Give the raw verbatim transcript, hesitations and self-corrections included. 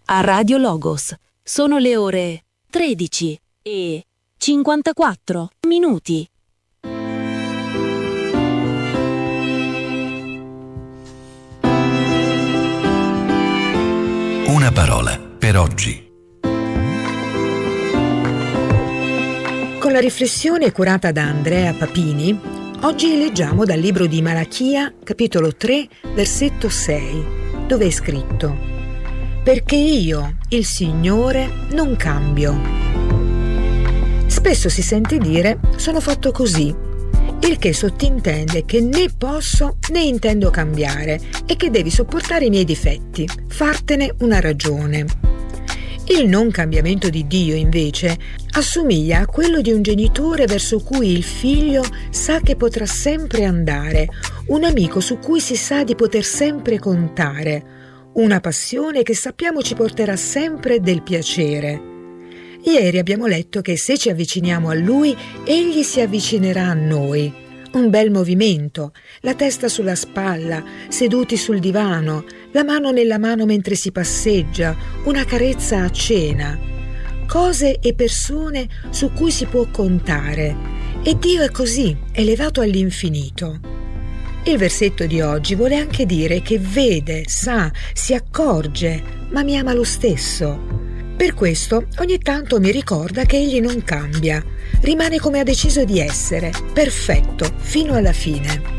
a Radio Logos. Sono le ore tredici e cinquantaquattro minuti. Una parola per oggi. Con la riflessione curata da Andrea Papini, oggi leggiamo dal libro di Malachia, capitolo tre, versetto sei, dove è scritto: «Perché io, il Signore, non cambio». Spesso si sente dire «sono fatto così», il che sottintende che né posso né intendo cambiare e che devi sopportare i miei difetti, fartene una ragione. Il non cambiamento di Dio, invece, assomiglia a quello di un genitore verso cui il figlio sa che potrà sempre andare, un amico su cui si sa di poter sempre contare, una passione che sappiamo ci porterà sempre del piacere. Ieri abbiamo letto che se ci avviciniamo a Lui, Egli si avvicinerà a noi. Un bel movimento, la testa sulla spalla, seduti sul divano, la mano nella mano mentre si passeggia, una carezza a cena. Cose e persone su cui si può contare. E Dio è così, elevato all'infinito. Il versetto di oggi vuole anche dire che vede, sa, si accorge, ma mi ama lo stesso. Per questo ogni tanto mi ricorda che Egli non cambia, rimane come ha deciso di essere, perfetto, fino alla fine.